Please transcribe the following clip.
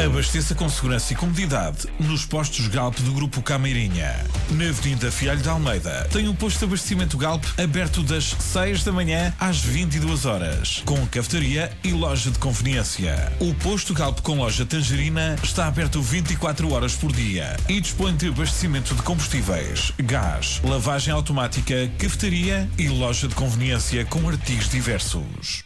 Abasteça com segurança e comodidade nos postos Galp do Grupo Cameirinha. Na Avenida Fialho de Almeida tem um posto de abastecimento Galp aberto das 6 da manhã às 22 horas, com cafetaria e loja de conveniência. O posto Galp com loja Tangerina está aberto 24 horas por dia e dispõe de abastecimento de combustíveis, gás, lavagem automática, cafetaria e loja de conveniência com artigos diversos.